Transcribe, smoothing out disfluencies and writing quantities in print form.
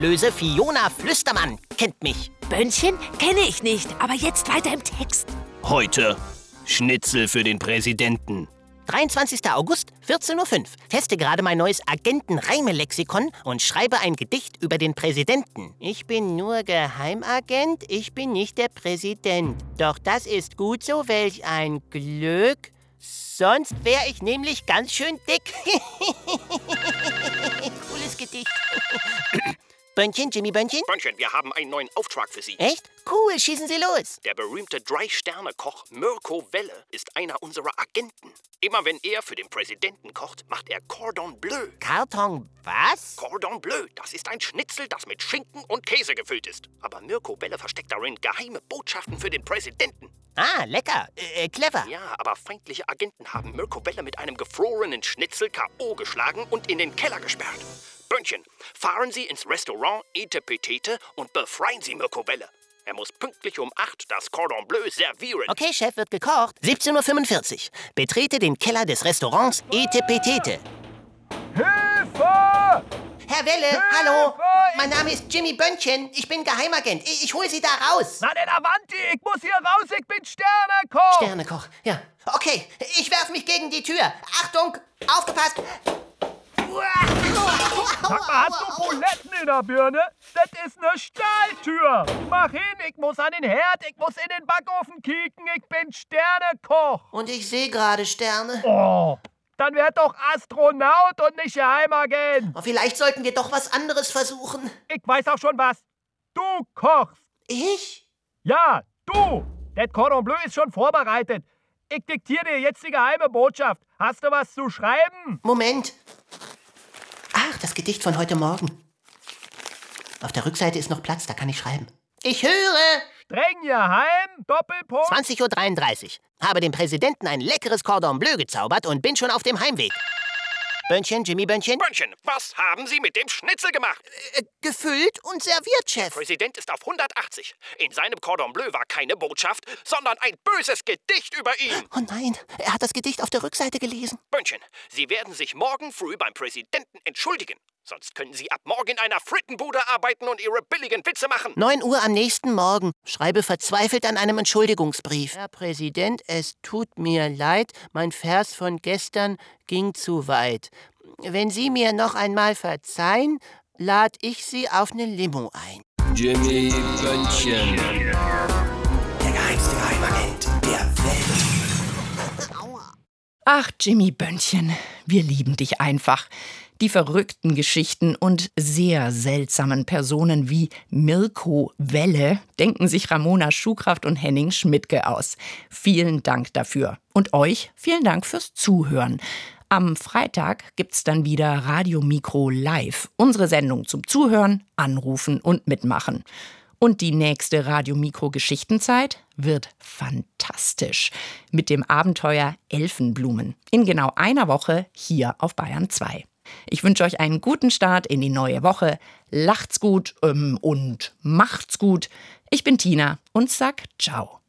Löse Fiona Flüstermann kennt mich. Bönnchen kenne ich nicht, aber jetzt weiter im Text. Heute Schnitzel für den Präsidenten. 23. August, 14:05 Uhr. Teste gerade mein neues Agenten-Reime-Lexikon und schreibe ein Gedicht über den Präsidenten. Ich bin nur Geheimagent, ich bin nicht der Präsident. Doch das ist gut so, welch ein Glück. Sonst wäre ich nämlich ganz schön dick. Cooles Gedicht. Bönnchen, Jimmy Bönnchen? Bönnchen, wir haben einen neuen Auftrag für Sie. Echt? Cool, schießen Sie los. Der berühmte 3-Sterne-Koch Mirko Welle ist einer unserer Agenten. Immer wenn er für den Präsidenten kocht, macht er Cordon Bleu. Karton was? Cordon Bleu, das ist ein Schnitzel, das mit Schinken und Käse gefüllt ist. Aber Mirko Welle versteckt darin geheime Botschaften für den Präsidenten. Ah, lecker. Clever. Ja, aber feindliche Agenten haben Mirko Welle mit einem gefrorenen Schnitzel K.O. geschlagen und in den Keller gesperrt. Bönnchen, fahren Sie ins Restaurant Etepetete und befreien Sie Mirko Welle. Er muss pünktlich um 8 das Cordon Bleu servieren. Okay, Chef, wird gekocht. 17:45 Uhr. Betrete den Keller des Restaurants Etepetete. Hilfe! Herr Welle, hallo. Mein Name ist Jimmy Bönnchen. Ich bin Geheimagent. Ich hole Sie da raus. Na denn Avanti, ich muss hier raus, ich bin Sternekoch. Sternekoch, ja. Okay, ich werf mich gegen die Tür. Achtung, aufgepasst. Sag mal, hast du Buletten in der Birne? Das ist eine Stahltür. Mach hin, ich muss an den Herd, ich muss in den Backofen kicken, ich bin Sternekoch. Und ich sehe gerade Sterne. Oh, dann werd doch Astronaut und nicht Geheimagent. Oh, vielleicht sollten wir doch was anderes versuchen. Ich weiß auch schon was. Du kochst. Ich? Ja, du. Das Cordon Bleu ist schon vorbereitet. Ich diktiere dir jetzt die geheime Botschaft. Hast du was zu schreiben? Moment. Ach, das Gedicht von heute Morgen. Auf der Rückseite ist noch Platz, da kann ich schreiben. Ich höre! Streng geheim, Doppelpunkt. 20:33 Uhr. Habe dem Präsidenten ein leckeres Cordon Bleu gezaubert und bin schon auf dem Heimweg. Bönnchen, Jimmy Bönnchen? Bönnchen, was haben Sie mit dem Schnitzel gemacht? Gefüllt und serviert, Chef. Der Präsident ist auf 180. In seinem Cordon Bleu war keine Botschaft, sondern ein böses Gedicht über ihn. Oh nein, er hat das Gedicht auf der Rückseite gelesen. Bönnchen, Sie werden sich morgen früh beim Präsidenten entschuldigen. Sonst können Sie ab morgen in einer Frittenbude arbeiten und Ihre billigen Witze machen. 9 Uhr am nächsten Morgen. Schreibe verzweifelt an einem Entschuldigungsbrief. Herr Präsident, es tut mir leid, mein Vers von gestern ging zu weit. Wenn Sie mir noch einmal verzeihen, lade ich Sie auf eine Limo ein. Jimmy Bönnchen. Der geheimste Geheimagent der Welt. Ach, Jimmy Bönnchen, wir lieben dich einfach. Die verrückten Geschichten und sehr seltsamen Personen wie Mirko Welle denken sich Ramona Schuhkraft und Henning Schmidtke aus. Vielen Dank dafür. Und euch vielen Dank fürs Zuhören. Am Freitag gibt's dann wieder Radio Mikro live. Unsere Sendung zum Zuhören, Anrufen und Mitmachen. Und die nächste Radio Mikro Geschichtenzeit wird fantastisch. Mit dem Abenteuer Elfenblumen. In genau einer Woche hier auf Bayern 2. Ich wünsche euch einen guten Start in die neue Woche. Lacht's gut und macht's gut. Ich bin Tina und sag ciao.